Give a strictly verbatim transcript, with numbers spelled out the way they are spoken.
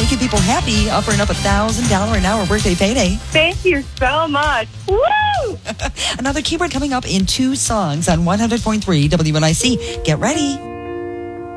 making people happy, offering up a one thousand dollars an hour workday payday. Thank you so much. Woo! Another keyword coming up in two songs on one hundred point three W N I C. Get ready.